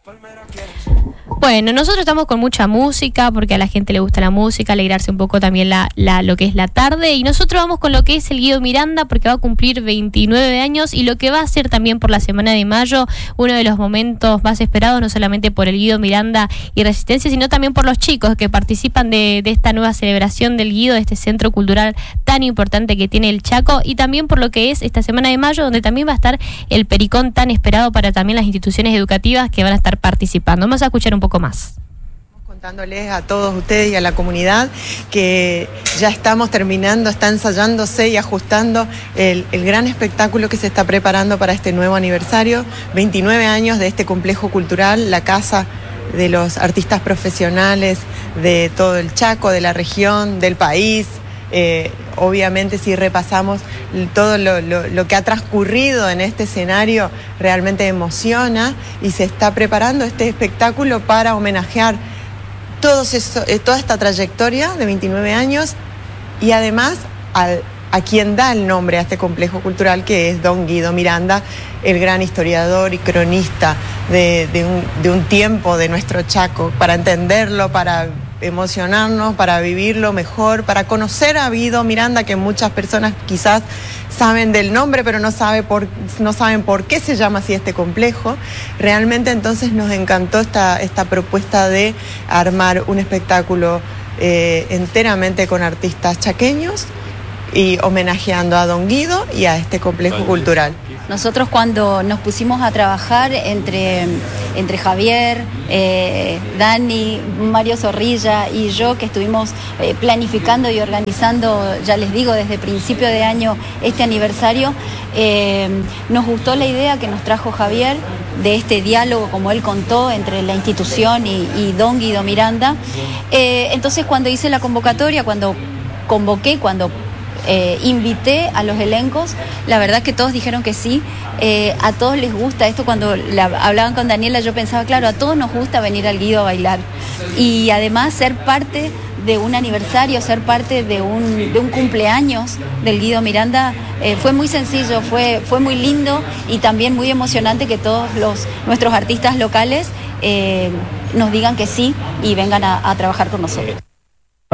Bueno, nosotros estamos con mucha música porque a la gente le gusta la música, alegrarse un poco también lo que es la tarde, y nosotros vamos con lo que es el Guido Miranda porque va a cumplir 29 años y lo que va a ser también por la semana de mayo uno de los momentos más esperados, no solamente por el Guido Miranda y Resistencia, sino también por los chicos que participan de esta nueva celebración del Guido, de este centro cultural tan importante que tiene el Chaco, y también por lo que es esta semana de mayo donde también va a estar el Pericón tan esperado para también las instituciones educativas que van a estar participando. Vamos a escuchar un poco más. Contándoles a todos ustedes y a la comunidad que ya estamos terminando, está ensayándose y ajustando el gran espectáculo que se está preparando para este nuevo aniversario, 29 años de este complejo cultural, la casa de los artistas profesionales de todo el Chaco, de la región, del país. Obviamente si repasamos todo lo que ha transcurrido en este escenario, realmente emociona y se está preparando este espectáculo para homenajear toda esta trayectoria de 29 años y además a quien da el nombre a este complejo cultural, que es don Guido Miranda, el gran historiador y cronista de un tiempo de nuestro Chaco, para entenderlo, para emocionarnos, para vivirlo mejor, para conocer a Guido Miranda, que muchas personas quizás saben del nombre, pero no saben por qué se llama así este complejo. Realmente entonces nos encantó esta propuesta de armar un espectáculo enteramente con artistas chaqueños y homenajeando a don Guido y a este complejo cultural. Nosotros cuando nos pusimos a trabajar entre Javier, Dani, Mario Zorrilla y yo, que estuvimos planificando y organizando, ya les digo, desde principio de año este aniversario, nos gustó la idea que nos trajo Javier de este diálogo, como él contó, entre la institución y don Guido Miranda. Entonces cuando hice la convocatoria, cuando invité a los elencos, la verdad que todos dijeron que sí, a todos les gusta esto. Cuando hablaban con Daniela yo pensaba, claro, a todos nos gusta venir al Guido a bailar y además ser parte de un aniversario, ser parte de un cumpleaños del Guido Miranda. Fue muy sencillo, fue muy lindo y también muy emocionante que todos nuestros artistas locales nos digan que sí y vengan a trabajar con nosotros.